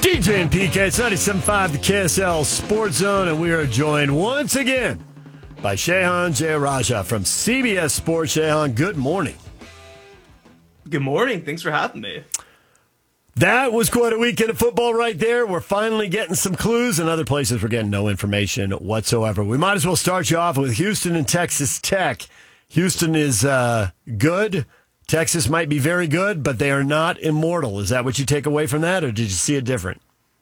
DJ and PK, it's 97.5, the KSL Sports Zone, and we are joined once again by Shehan Jeyarajah from CBS Sports. Shehan, good morning. Good morning. Thanks for having me. That was quite a weekend of football right there. We're finally getting some clues. In other places, we're getting no information whatsoever. We might as well start you off with Houston and Texas Tech. Houston is good. Texas might be very good, but they are not immortal. Is that what you take away from that, or did you see it different?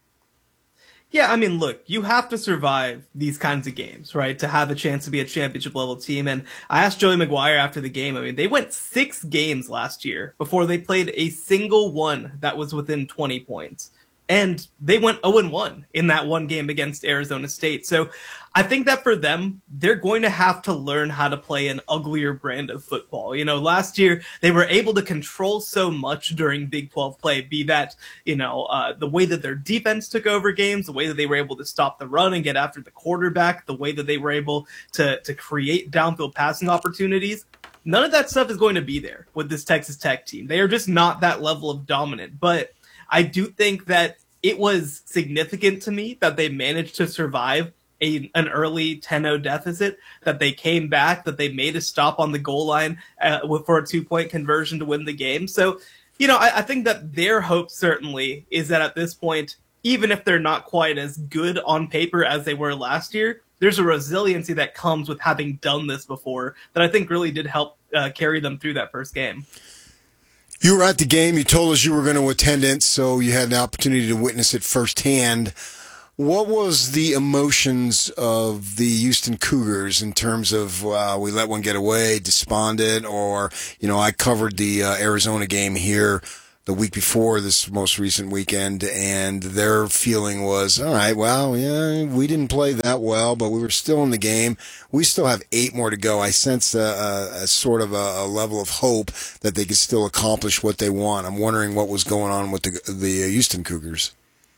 Yeah, I mean, look, you have to survive these kinds of games, right, to have a chance to be a championship-level team. And I asked Joey McGuire after the game, I mean, they went 6 games last year before they played a single one that was within 20 points. And they went 0-1 in that one game against Arizona State. So I think that for them, they're going to have to learn how to play an uglier brand of football. You know, last year, they were able to control so much during Big 12 play, be that, the way that their defense took over games, the way that they were able to stop the run and get after the quarterback, the way that they were able to create downfield passing opportunities. None of that stuff is going to be there with this Texas Tech team. They are just not that level of dominant. But I do think that it was significant to me that they managed to survive an early 10-0 deficit, that they came back, that they made a stop on the goal line for a 2-point conversion to win the game. So, I think that their hope certainly is that at this point, even if they're not quite as good on paper as they were last year, there's a resiliency that comes with having done this before that I think really did help carry them through that first game. You were at the game. You told us you were going to attend it, so you had an opportunity to witness it firsthand. What was the emotions of the Houston Cougars in terms of we let one get away, despondent, or, I covered the Arizona game here the week before this most recent weekend, and their feeling was, all right, well, yeah, we didn't play that well, but we were still in the game. We still have 8 more to go. I sense a sort of a level of hope that they could still accomplish what they want. I'm wondering what was going on with the Houston Cougars.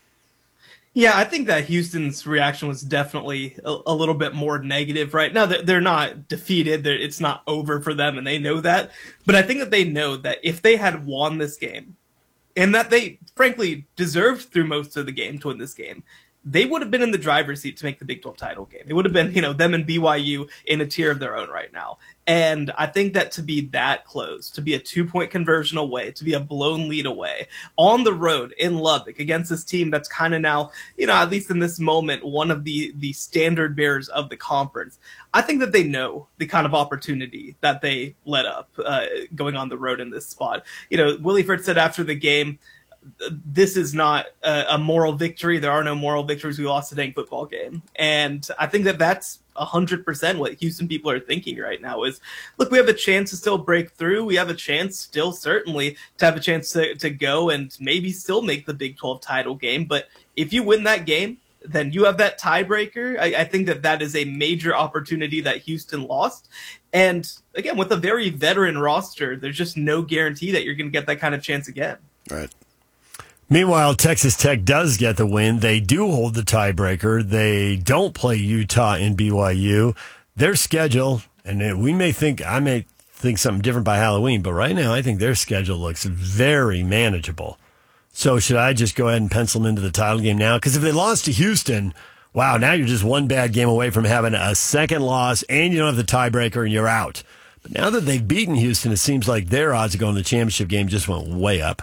Yeah, I think that Houston's reaction was definitely a little bit more negative right now. They're not defeated. It's not over for them, and they know that. But I think that they know that if they had won this game, and that they, frankly, deserved through most of the game to win this game, they would have been in the driver's seat to make the Big 12 title game. It would have been, them and BYU in a tier of their own right now. And I think that to be that close, to be a 2-point conversion away, to be a blown lead away, on the road in Lubbock against this team that's kind of now, at least in this moment, one of the standard bearers of the conference, I think that they know the kind of opportunity that they let up going on the road in this spot. Willie Fritz said after the game, this is not a moral victory. There are no moral victories. We lost a dang football game. And I think that that's 100% what Houston people are thinking right now is, look, we have a chance to still break through. We have a chance still certainly to have a chance to go and maybe still make the Big 12 title game. But if you win that game, then you have that tiebreaker. I think that is a major opportunity that Houston lost. And again, with a very veteran roster, there's just no guarantee that you're going to get that kind of chance again. Right. Meanwhile, Texas Tech does get the win. They do hold the tiebreaker. They don't play Utah and BYU. Their schedule, and I may think something different by Halloween, but right now I think their schedule looks very manageable. So should I just go ahead and pencil them into the title game now? Because if they lost to Houston, wow, now you're just one bad game away from having a second loss, and you don't have the tiebreaker, and you're out. But now that they've beaten Houston, it seems like their odds of going to the championship game just went way up.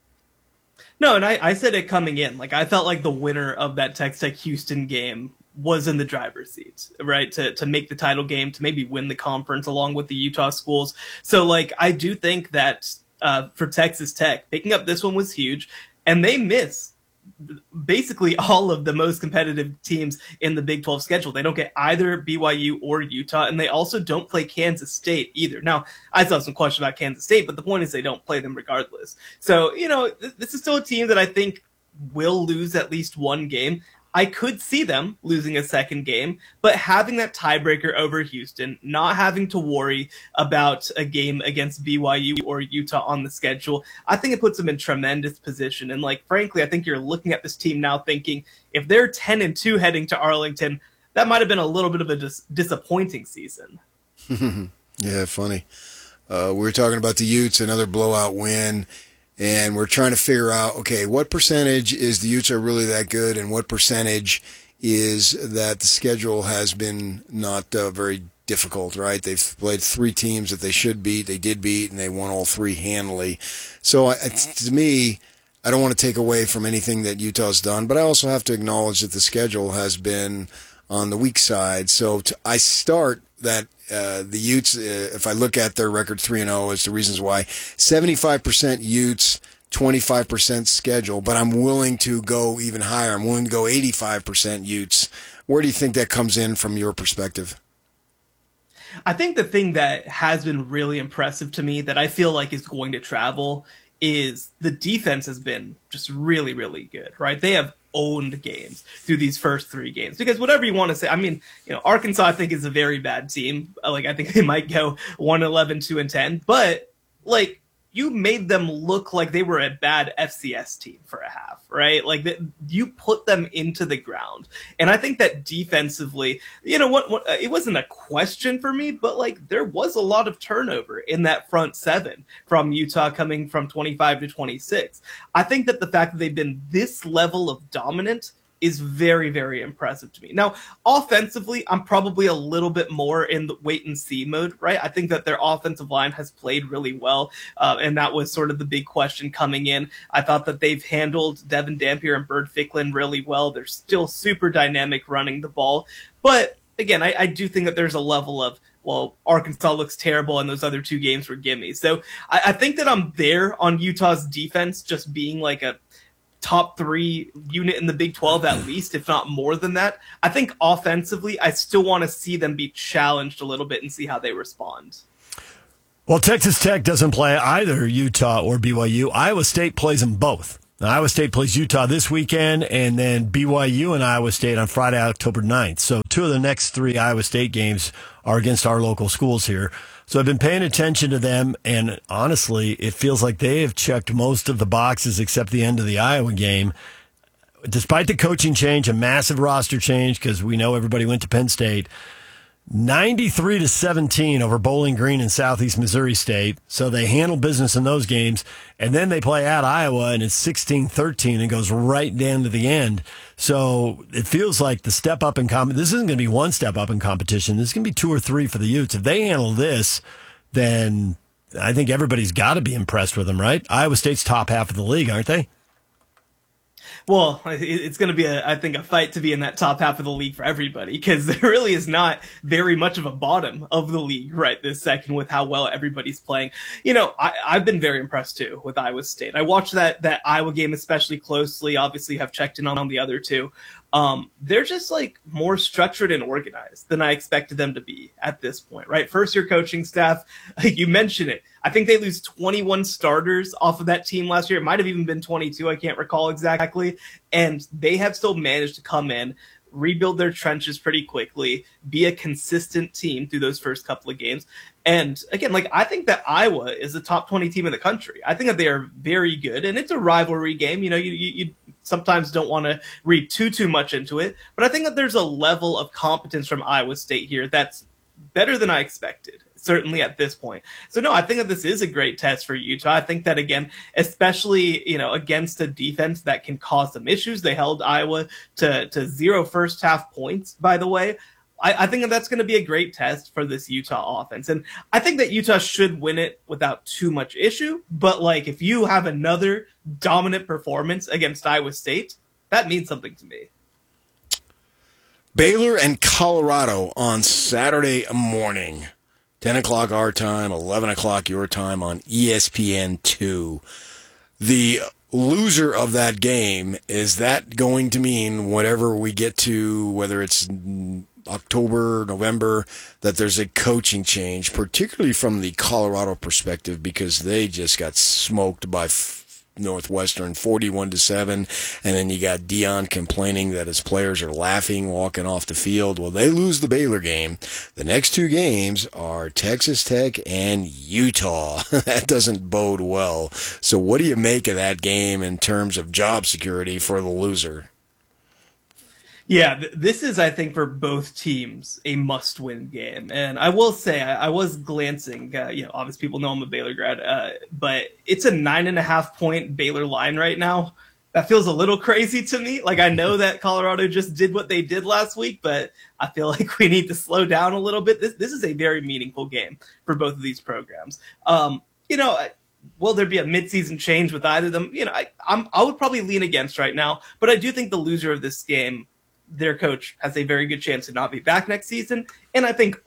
No, and I said it coming in. Like, I felt like the winner of that Texas Tech Houston game was in the driver's seat, right? To make the title game, to maybe win the conference along with the Utah schools. So, I do think that for Texas Tech, picking up this one was huge. And they miss basically all of the most competitive teams in the Big 12 schedule. They don't get either BYU or Utah, and they also don't play Kansas State either. Now, I still have some questions about Kansas State, but the point is they don't play them regardless. So, this is still a team that I think will lose at least one game. I could see them losing a second game, but having that tiebreaker over Houston, not having to worry about a game against BYU or Utah on the schedule, I think it puts them in tremendous position. And frankly, I think you're looking at this team now thinking if they're 10-2 heading to Arlington, that might have been a little bit of a disappointing season. Yeah, funny. We were talking about the Utes, another blowout win. and we're trying to figure out, okay, what percentage is the Utes are really that good, and what percentage is that the schedule has been not very difficult, right? They've played 3 teams that they should beat, they did beat, and they won all 3 handily. So to me, I don't want to take away from anything that Utah's done, but I also have to acknowledge that the schedule has been on the weak side. So I start that the Utes, if I look at their record 3-0, as the reasons why, 75% Utes, 25% schedule, but I'm willing to go even higher. I'm willing to go 85% Utes. Where do you think that comes in from your perspective? I think the thing that has been really impressive to me that I feel like is going to travel is the defense has been just really, really good, right? They have owned games through these first 3 games, because whatever you want to say, I mean, Arkansas, I think, is a very bad team. Like, I think they might go 1-11, 2-10, but like, you made them look like they were a bad FCS team for a half, right? Like, you put them into the ground. And I think that defensively, what it wasn't a question for me, but like, there was a lot of turnover in that front 7 from Utah coming from 25 to 26. I think that the fact that they've been this level of dominant is very, very impressive to me. Now, offensively, I'm probably a little bit more in the wait and see mode, right? I think that their offensive line has played really well, and that was sort of the big question coming in. I thought that they've handled Devin Dampier and Bird Ficklin really well. They're still super dynamic running the ball. But again, I do think that there's a level of, well, Arkansas looks terrible and those other 2 games were gimmies. So I think that I'm there on Utah's defense just being like a top 3 unit in the Big 12 at least, if not more than that. I think offensively, I still want to see them be challenged a little bit and see how they respond. Well, Texas Tech doesn't play either Utah or BYU. Iowa State plays them both. Now, Iowa State plays Utah this weekend, and then BYU and Iowa State on Friday, October 9th. So 2 of the next 3 Iowa State games are against our local schools here. So I've been paying attention to them, and honestly, it feels like they have checked most of the boxes except the end of the Iowa game. Despite the coaching change, a massive roster change, because we know everybody went to Penn State, 93-17 over Bowling Green and Southeast Missouri State. So they handle business in those games. And then they play at Iowa, and it's 16-13 and goes right down to the end. So it feels like the step up in this isn't going to be one step up in competition. This is going to be 2 or 3 for the Utes. If they handle this, then I think everybody's got to be impressed with them, right? Iowa State's top half of the league, aren't they? Well, it's going to be, I think, a fight to be in that top half of the league for everybody, because there really is not very much of a bottom of the league right this second with how well everybody's playing. I've been very impressed, too, with Iowa State. I watched that Iowa game especially closely, obviously have checked in on the other 2. They're just like more structured and organized than I expected them to be at this point, right? First year coaching staff, you mentioned it. I think they lose 21 starters off of that team last year. It might have even been 22. I can't recall exactly. And they have still managed to come in, rebuild their trenches pretty quickly, be a consistent team through those first couple of games. And again, like, I think that Iowa is a top 20 team in the country. I think that they are very good, and it's a rivalry game. You sometimes don't want to read too much into it, but I think that there's a level of competence from Iowa State here that's better than I expected, certainly at this point. So no, I think that this is a great test for Utah. I think that, again, especially, against a defense that can cause some issues. They held Iowa to 0 first half points, by the way. I think that that's going to be a great test for this Utah offense. And I think that Utah should win it without too much issue. But like, if you have another dominant performance against Iowa State, that means something to me. Baylor and Colorado on Saturday morning. 10 o'clock our time, 11 o'clock your time on ESPN2. The loser of that game, is that going to mean whatever we get to, whether it's October, November, that there's a coaching change, particularly from the Colorado perspective, because they just got smoked by Northwestern 41-7, and then you got Dion complaining that his players are laughing walking off the field. Well, they lose the Baylor game. The next 2 games are Texas Tech and Utah. That doesn't bode well. So what do you make of that game in terms of job security for the loser? Yeah, this is, I think, for both teams, a must-win game. And I will say, I was glancing, obviously people know I'm a Baylor grad, but it's a 9.5-point Baylor line right now. That feels a little crazy to me. Like, I know that Colorado just did what they did last week, but I feel like we need to slow down a little bit. This is a very meaningful game for both of these programs. Will there be a midseason change with either of them? I would probably lean against right now, but I do think the loser of this game, their coach, has a very good chance to not be back next season. And I think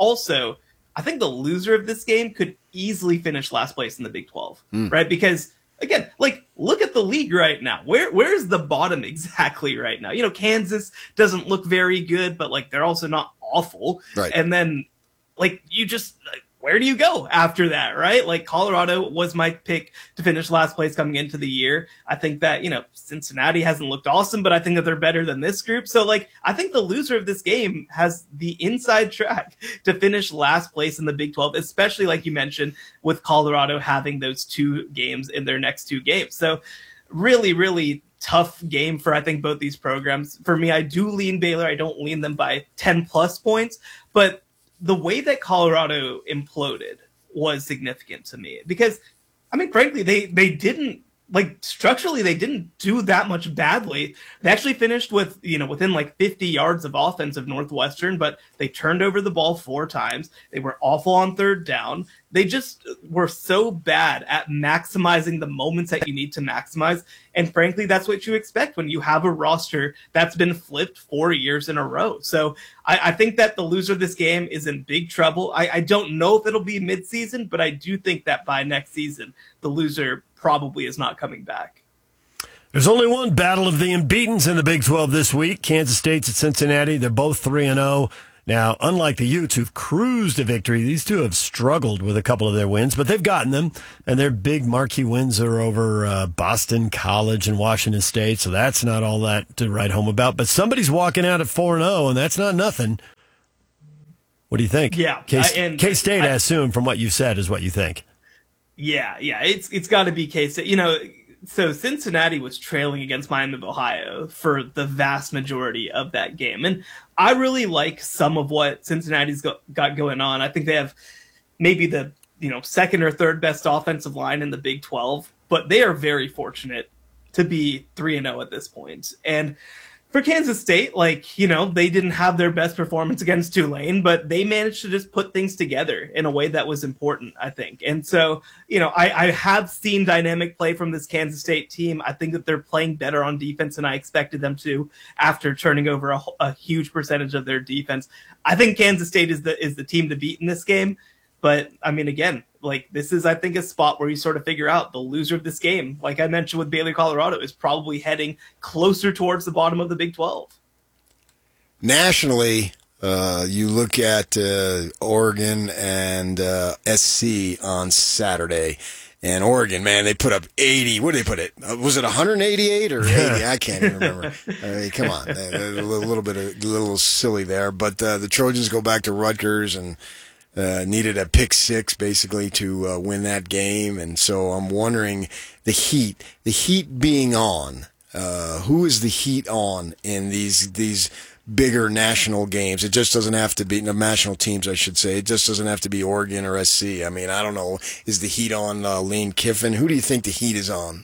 the loser of this game could easily finish last place in the Big 12, right? Because again, like, look at the league right now. Where's the bottom exactly right now? Kansas doesn't look very good, but like, they're also not awful. Right. And then like, where do you go after that, right? Like, Colorado was my pick to finish last place coming into the year. I think that, Cincinnati hasn't looked awesome, but I think that they're better than this group. So, like, I think the loser of this game has the inside track to finish last place in the Big 12, especially, like you mentioned, with Colorado having those 2 games in their next 2 games. So, really, really tough game for, I think, both these programs. For me, I do lean Baylor. I don't lean them by 10-plus points, but the way that Colorado imploded was significant to me because, I mean, frankly, they didn't, like, structurally, they didn't do that much badly. They actually finished with, within like 50 yards of offense of Northwestern, but they turned over the ball 4 times. They were awful on third down. They just were so bad at maximizing the moments that you need to maximize. And frankly, that's what you expect when you have a roster that's been flipped 4 years in a row. So I think that the loser of this game is in big trouble. I don't know if it'll be midseason, but I do think that by next season, the loser probably is not coming back. There's only one battle of the unbeatens in the Big 12 this week. Kansas State's at Cincinnati. They're both 3-0. Now, unlike the Utes, who've cruised to victory, these two have struggled with a couple of their wins, but they've gotten them, and their big marquee wins are over Boston College and Washington State, so that's not all that to write home about. But somebody's walking out at 4-0, and that's not nothing. What do you think? Yeah. K-State, I assume, from what you said, is what you think. Yeah, it's got to be K-State. So Cincinnati was trailing against Miami of Ohio for the vast majority of that game. And I really like some of what Cincinnati's got going on. I think they have maybe the, second or third best offensive line in the Big 12, but they are very fortunate to be 3-0 at this point. And for Kansas State, they didn't have their best performance against Tulane, but they managed to just put things together in a way that was important, I think. And so, I have seen dynamic play from this Kansas State team. I think that they're playing better on defense than I expected them to after turning over a huge percentage of their defense. I think Kansas State is the team to beat in this game. But, I mean, again, this is, I think, a spot where you sort of figure out the loser of this game, like I mentioned with Baylor, Colorado, is probably heading closer towards the bottom of the Big 12. Nationally, you look at Oregon and SC on Saturday. And Oregon, man, they put up 80. What did they put it? Was it 188 or 80? I can't even remember. I mean, come on. A little silly there. But the Trojans go back to Rutgers and needed a pick 6 basically to win that game. And so I'm wondering the heat being on, who is the heat on in these bigger national games? It just doesn't have to be national teams, I should say. It just doesn't have to be Oregon or SC. I mean, I don't know. Is the heat on Lane Kiffin? Who do you think the heat is on?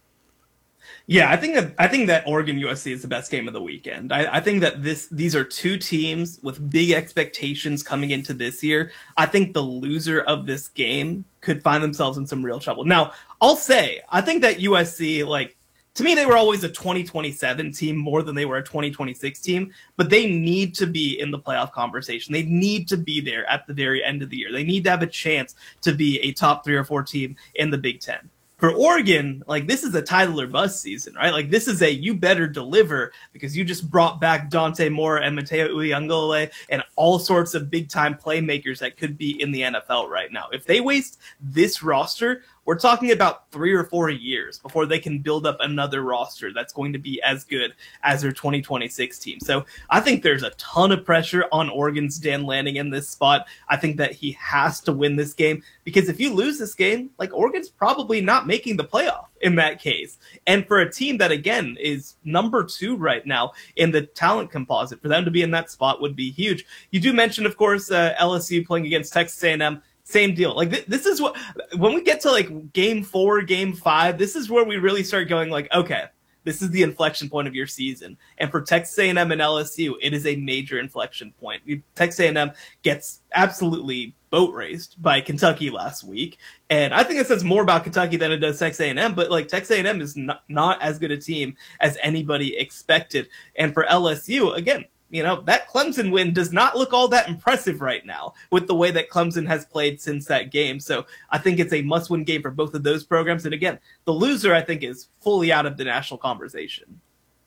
Yeah, I think that Oregon USC is the best game of the weekend. I think that these are 2 teams with big expectations coming into this year. I think the loser of this game could find themselves in some real trouble. Now, I'll say, I think that USC, to me, they were always a 2027 team more than they were a 2026 team, but they need to be in the playoff conversation. They need to be there at the very end of the year. They need to have a chance to be a top 3 or 4 team in the Big Ten. For Oregon, this is a title or bust season, right? This is you better deliver because you just brought back Dante Moore and Mateo Uyangole and all sorts of big-time playmakers that could be in the NFL right now. If they waste this roster we're talking about 3 or 4 years before they can build up another roster that's going to be as good as their 2026 team. So I think there's a ton of pressure on Oregon's Dan Lanning in this spot. I think that he has to win this game, because if you lose this game, like, Oregon's probably not making the playoff in that case. And for a team that, again, is number 2 right now in the talent composite, for them to be in that spot would be huge. You do mention, of course, LSU playing against Texas A&M. Same deal. Like, this is what, when we get to like game 4, game 5, this is where we really start going like, okay, this is the inflection point of your season. And for Texas A&M and LSU, it is a major inflection point. Texas A&M gets absolutely boat raced by Kentucky last week. And I think it says more about Kentucky than it does Texas A&M, but like, Texas A&M is not as good a team as anybody expected. And for LSU, again, you know, that Clemson win does not look all that impressive right now with the way that Clemson has played since that game. So I think it's a must-win game for both of those programs. And again, the loser, I think, is fully out of the national conversation.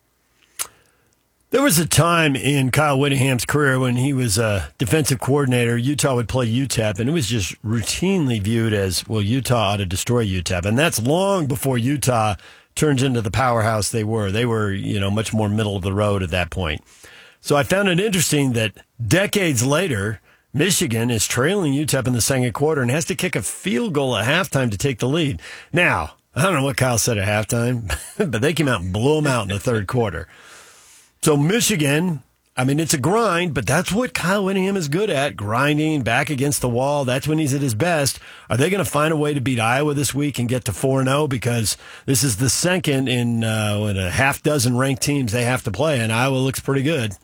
There was a time in Kyle Whittingham's career when he was a defensive coordinator, Utah would play UTEP, and it was just routinely viewed as, well, Utah ought to destroy UTEP. And that's long before Utah turns into the powerhouse they were. They were, you know, much more middle of the road at that point. So I found it interesting that decades later, Michigan is trailing UTEP in the second quarter and has to kick a field goal at halftime to take the lead. Now, I don't know what Kyle said at halftime, but they came out and blew them out in the third quarter. So Michigan, I mean, it's a grind, but that's what Kyle Whittingham is good at, grinding back against the wall. That's when he's at his best. Are they going to find a way to beat Iowa this week and get to 4-0? Because this is the second in a half dozen ranked teams they have to play, and Iowa looks pretty good.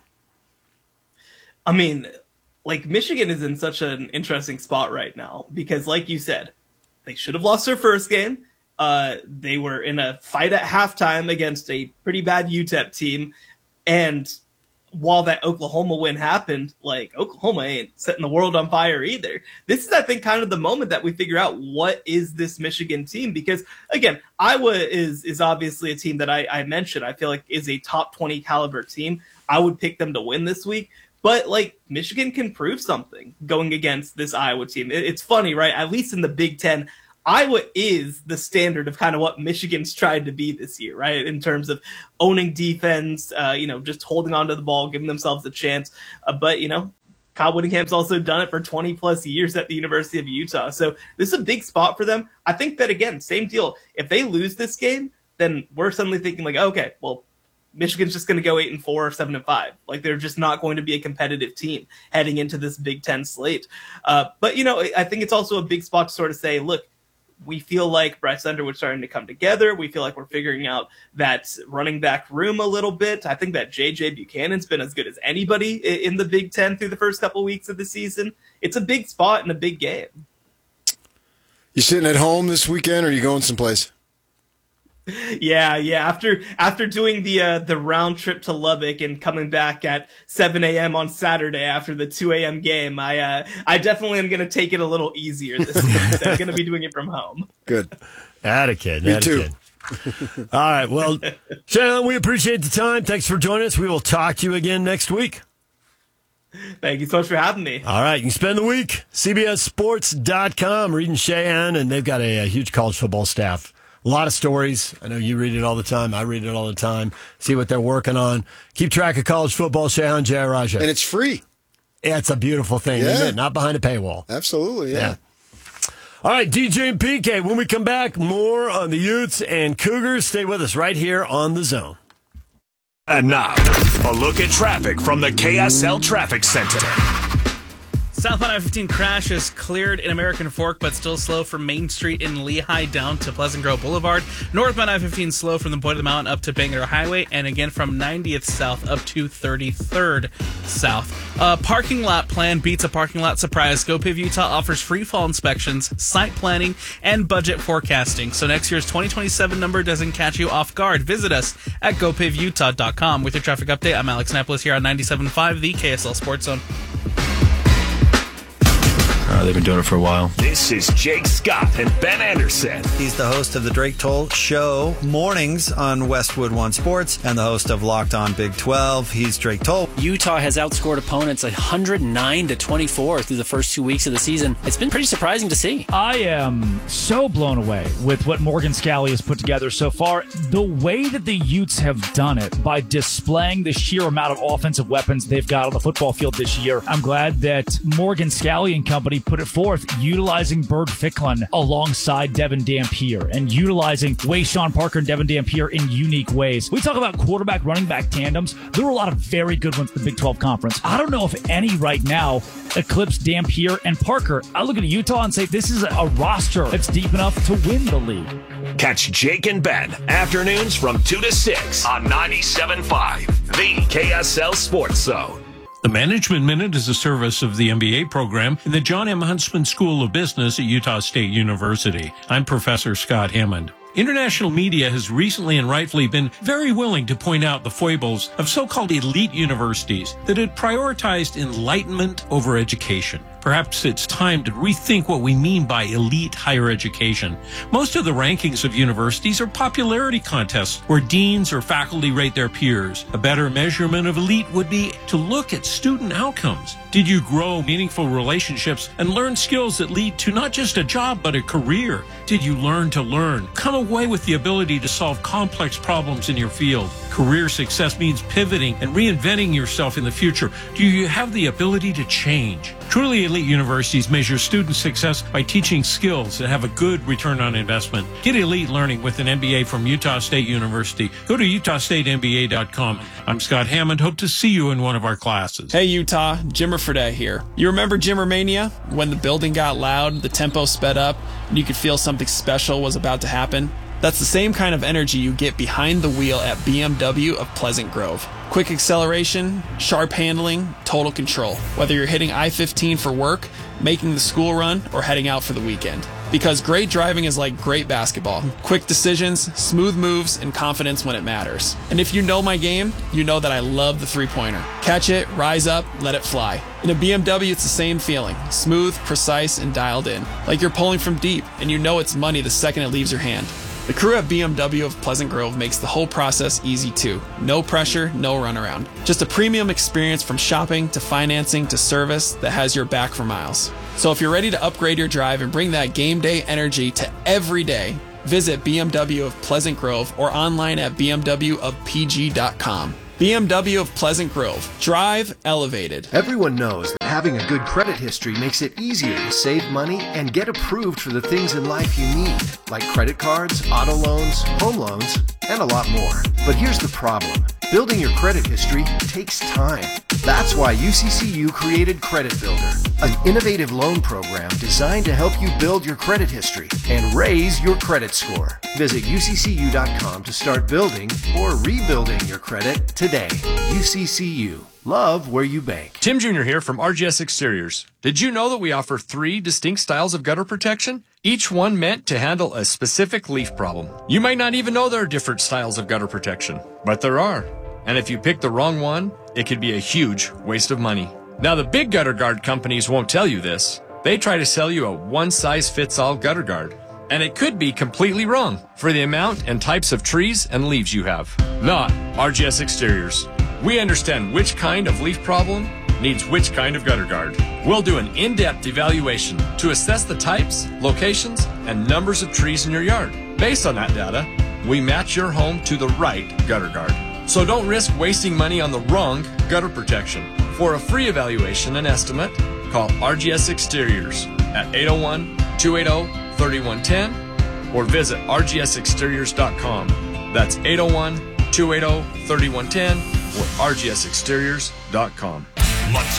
I mean, like, Michigan is in such an interesting spot right now because, like you said, they should have lost their first game. They were in a fight at halftime against a pretty bad UTEP team. And while that Oklahoma win happened, like, Oklahoma ain't setting the world on fire either. This is, I think, kind of the moment that we figure out what is this Michigan team. Because, again, Iowa is obviously a team that I mentioned, I feel like is a top 20 caliber team. I would pick them to win this week. But, like, Michigan can prove something going against this Iowa team. It's funny, right? At least in the Big Ten, Iowa is the standard of kind of what Michigan's tried to be this year, right? In terms of owning defense, just holding on to the ball, giving themselves a chance. But, Kyle Whittingham's also done it for 20-plus years at the University of Utah. So this is a big spot for them. I think that, again, same deal. If they lose this game, then we're suddenly thinking, like, okay, well, Michigan's just going to go 8-4 or 7-5. Like, they're just not going to be a competitive team heading into this Big Ten slate. But, I think it's also a big spot to sort of say, look, we feel like Bryce Underwood's starting to come together. We feel like we're figuring out that running back room a little bit. I think that J.J. Buchanan's been as good as anybody in the Big Ten through the first couple weeks of the season. It's a big spot and a big game. You sitting at home this weekend, or are you going someplace? Yeah. After doing the round trip to Lubbock and coming back at 7 a.m. on Saturday after the 2 a.m. game, I definitely am going to take it a little easier this week. I'm going to be doing it from home. Good. Atta kid. Me too. All right. Well, Shannon, we appreciate the time. Thanks for joining us. We will talk to you again next week. Thank you so much for having me. All right. You can spend the week, CBSSports.com, reading Cheyenne, and they've got a huge college football staff. A lot of stories. I know you read it all the time. I read it all the time. See what they're working on. Keep track of college football, Cheyenne Jayaraja. And it's free. Yeah, it's a beautiful thing, isn't it? Not behind a paywall. Absolutely, yeah. All right, DJ and PK, when we come back, more on the Utes and Cougars. Stay with us right here on The Zone. And now, a look at traffic from the KSL Traffic Center. Southbound I-15 crash is cleared in American Fork, but still slow from Main Street in Lehigh down to Pleasant Grove Boulevard. Northbound I-15 slow from the Point of the Mountain up to Bangor Highway, and again from 90th South up to 33rd South. Parking lot plan beats a parking lot surprise. GoPiv Utah offers free fall inspections, site planning, and budget forecasting. So next year's 2027 number doesn't catch you off guard. Visit us at GoPivUtah.com. With your traffic update, I'm Alex Napolis here on 97.5, the KSL Sports Zone. They've been doing it for a while. This is Jake Scott and Ben Anderson. He's the host of the Drake Toll Show mornings on Westwood One Sports and the host of Locked On Big 12. He's Drake Toll. Utah has outscored opponents 109-24 through the first 2 weeks of the season. It's been pretty surprising to see. I am so blown away with what Morgan Scalley has put together so far. The way that the Utes have done it by displaying the sheer amount of offensive weapons they've got on the football field this year. I'm glad that Morgan Scalley and company put it forth, utilizing Bird Ficklin alongside Devin Dampier and utilizing Wayshawn Parker and Devin Dampier in unique ways. We talk about quarterback running back tandems. There were a lot of very good ones in the Big 12 Conference. I don't know if any right now eclipse Dampier and Parker. I look at Utah and say this is a roster that's deep enough to win the league. Catch Jake and Ben afternoons from 2 to 6 on 97.5, the KSL Sports Zone. The Management Minute is a service of the MBA program in the John M. Huntsman School of Business at Utah State University. I'm Professor Scott Hammond. International media has recently and rightfully been very willing to point out the foibles of so-called elite universities that had prioritized enlightenment over education. Perhaps it's time to rethink what we mean by elite higher education. Most of the rankings of universities are popularity contests where deans or faculty rate their peers. A better measurement of elite would be to look at student outcomes. Did you grow meaningful relationships and learn skills that lead to not just a job but a career? Did you learn to learn? Come away with the ability to solve complex problems in your field. Career success means pivoting and reinventing yourself in the future. Do you have the ability to change? Truly elite universities measure student success by teaching skills that have a good return on investment. Get elite learning with an MBA from Utah State University. Go to utahstatemba.com. I'm Scott Hammond. Hope to see you in one of our classes. Hey Utah, Jimmer Fredette here. You remember Jimmermania? When the building got loud, the tempo sped up, and you could feel something special was about to happen? That's the same kind of energy you get behind the wheel at BMW of Pleasant Grove. Quick acceleration, sharp handling, total control. Whether you're hitting I-15 for work, making the school run, or heading out for the weekend. Because great driving is like great basketball. Quick decisions, smooth moves, and confidence when it matters. And if you know my game, you know that I love the three-pointer. Catch it, rise up, let it fly. In a BMW, it's the same feeling. Smooth, precise, and dialed in. Like you're pulling from deep, and you know it's money the second it leaves your hand. The crew at BMW of Pleasant Grove makes the whole process easy too. No pressure, no runaround. Just a premium experience from shopping to financing to service that has your back for miles. So if you're ready to upgrade your drive and bring that game day energy to every day, visit BMW of Pleasant Grove or online at bmwofpg.com. BMW of Pleasant Grove. Drive elevated. Everyone knows that having a good credit history makes it easier to save money and get approved for the things in life you need, like credit cards, auto loans, home loans, and a lot more. But here's the problem. Building your credit history takes time. That's why UCCU created Credit Builder, an innovative loan program designed to help you build your credit history and raise your credit score. Visit uccu.com to start building or rebuilding your credit today. UCCU. Love where you bank. Tim Jr. here from RGS Exteriors. Did you know that we offer 3 distinct styles of gutter protection? Each one meant to handle a specific leaf problem. You might not even know there are different styles of gutter protection, but there are. And if you pick the wrong one, it could be a huge waste of money. Now, the big gutter guard companies won't tell you this. They try to sell you a one-size-fits-all gutter guard. And it could be completely wrong for the amount and types of trees and leaves you have. Not RGS Exteriors. We understand which kind of leaf problem needs which kind of gutter guard. We'll do an in-depth evaluation to assess the types, locations, and numbers of trees in your yard. Based on that data, we match your home to the right gutter guard. So don't risk wasting money on the wrong gutter protection. For a free evaluation and estimate, call RGS Exteriors at 801-280-3110 or visit rgsexteriors.com. That's 801-280-3110 or rgsexteriors.com.